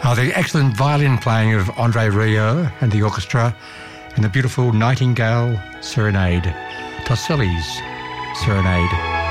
The excellent violin playing of Andre Rieu and the orchestra, and the beautiful Nightingale Serenade, Toselli's Serenade.